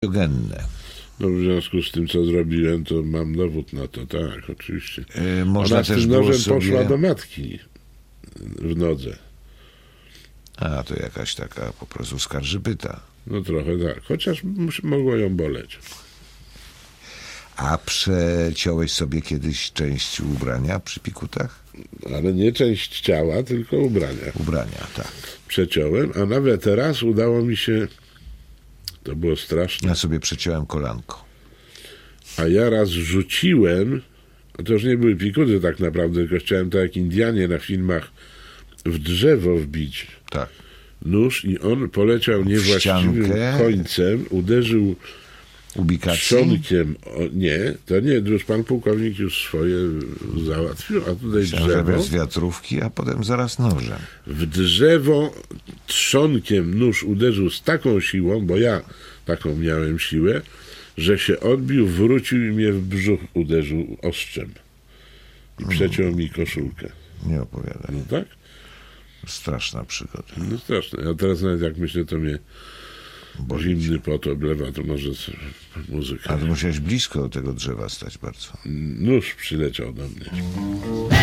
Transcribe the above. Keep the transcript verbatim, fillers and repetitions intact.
genne. No w związku z tym, co zrobiłem, to mam dowód na to, tak, oczywiście. Yy, można Ona z też tym było nożem sobie... poszła do matki w nodze. A, to jakaś taka po prostu skarżybyta. No trochę tak, chociaż mus- mogło ją boleć. A przeciąłeś sobie kiedyś część ubrania przy pikutach? Ale nie część ciała, tylko ubrania. Ubrania, tak. Przeciąłem, a nawet teraz udało mi się, to było straszne, Ja sobie przeciąłem kolanko. a ja raz rzuciłem, a to już nie były pikuty tak naprawdę, tylko chciałem tak jak Indianie na filmach w drzewo wbić Tak. nóż i on poleciał niewłaściwym ściankę? końcem, uderzył Ubikacji? trzonkiem, o, nie, to nie, już pan pułkownik już swoje załatwił, a tutaj Myślałem, że drzewo, bez wiatrówki, a potem zaraz nożem. w drzewo trzonkiem nóż uderzył z taką siłą, bo ja taką miałem siłę, że się odbił, wrócił i mnie w brzuch uderzył ostrzem i przeciął mi koszulkę. Nie opowiadaj. No tak? Straszna przygoda. No straszne. A teraz nawet jak myślę, to mnie zimny pot oblewa, to może z- muzyka. A ty musiałeś blisko do tego drzewa stać bardzo. Nóż przyleciał do mnie.